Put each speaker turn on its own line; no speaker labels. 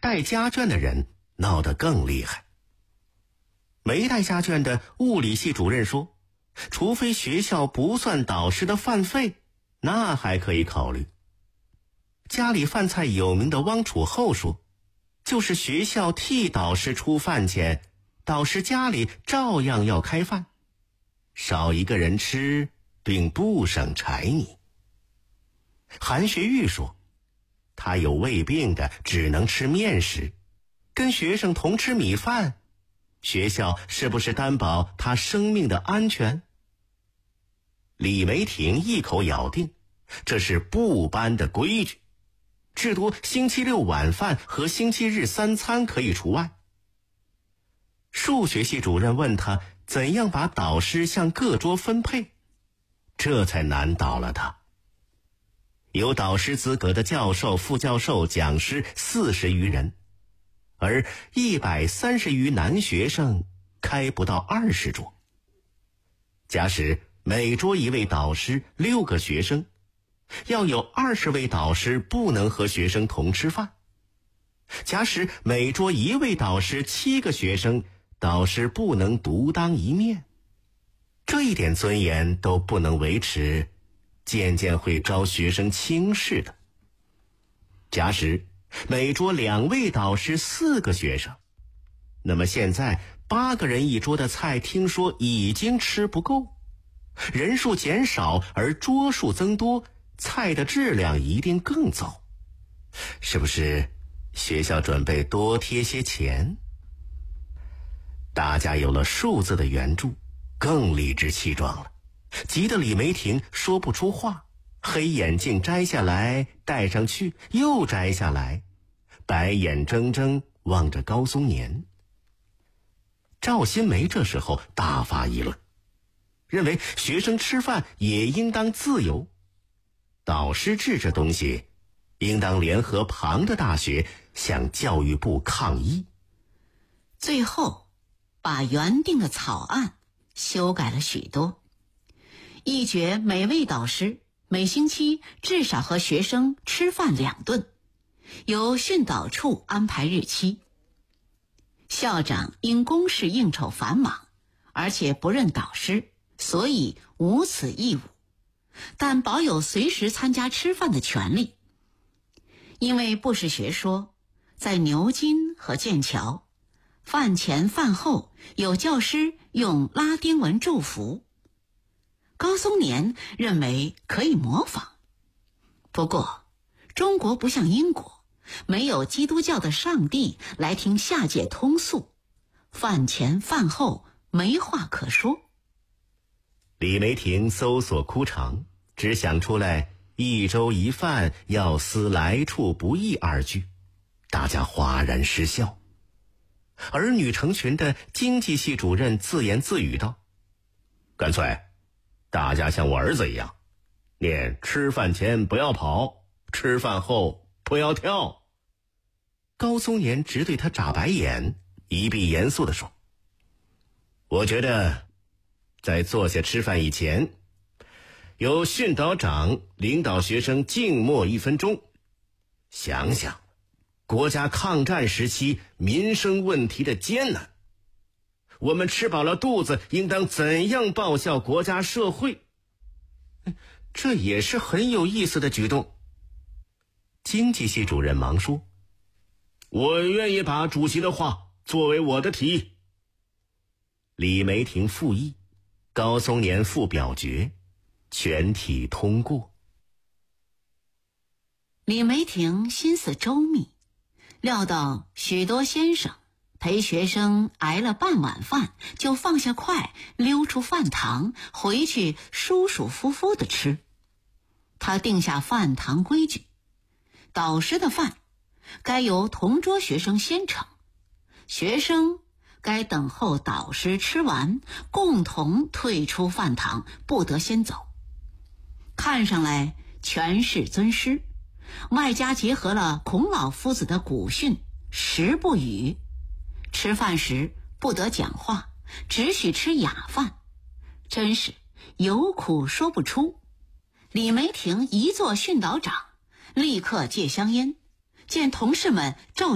带家眷的人闹得更厉害。没带家眷的物理系主任说，除非学校不算导师的饭费，那还可以考虑。家里饭菜有名的汪楚厚说，就是学校替导师出饭钱，导师家里照样要开饭，少一个人吃并不省柴米。韩学玉说，他有胃病的只能吃面食，跟学生同吃米饭，学校是不是担保他生命的安全？李梅婷一口咬定，这是部班的规矩，至多星期六晚饭和星期日三餐可以除外。数学系主任问他怎样把导师向各桌分配，这才难倒了他。有导师资格的教授、副教授、讲师40余人，而130余男学生开不到20桌。假使每桌一位导师，6个学生，要有20位导师不能和学生同吃饭。假使每桌一位导师，7个学生，导师不能独当一面。这一点尊严都不能维持，渐渐会招学生轻视的。假使每桌2位导师，4个学生，那么现在8个人一桌的菜听说已经吃不够，人数减少而桌数增多，菜的质量一定更糟。是不是学校准备多贴些钱？大家有了数字的援助，更理直气壮了，急得李梅婷说不出话，黑眼镜摘下来戴上去，又摘下来，白眼睁睁望着高松年。赵新梅这时候大发议论，认为学生吃饭也应当自由，导师制这东西应当联合旁的大学向教育部抗议。
最后把原定的草案修改了许多，一决每位导师每星期至少和学生吃饭2顿，由训导处安排日期。校长因公事应酬繁忙，而且不任导师，所以无此义务，但保有随时参加吃饭的权利。因为不实学说，在牛津和剑桥，饭前饭后有教师用拉丁文祝福。高松年认为可以模仿，不过中国不像英国，没有基督教的上帝来听下界通诉，饭前饭后没话可说。
李梅婷搜索枯肠，只想出来1粥1饭要思来处不易2句，大家哗然失笑。儿女成群的经济系主任自言自语道，干脆大家像我儿子一样，念吃饭前不要跑，吃饭后不要跳。高松年直对他眨白眼，一并严肃地说，我觉得在坐下吃饭以前，由训导长领导学生静默1分钟，想想国家抗战时期民生问题的艰难，我们吃饱了肚子应当怎样报效国家社会。这也是很有意思的举动。经济系主任忙说，我愿意把主席的话作为我的提议。李梅婷复议，高松年复表决，全体通过。
李梅婷心思周密，料到许多先生陪学生挨了半碗饭，就放下筷溜出饭堂，回去舒舒服服地吃。他定下饭堂规矩，导师的饭该由同桌学生先盛，学生该等候导师吃完，共同退出饭堂，不得先走。看上来全是尊师，外加结合了孔老夫子的古训食不语，吃饭时不得讲话，只许吃雅饭，真是有苦说不出。李梅婷一做训导长，立刻戒香烟，见同事们骤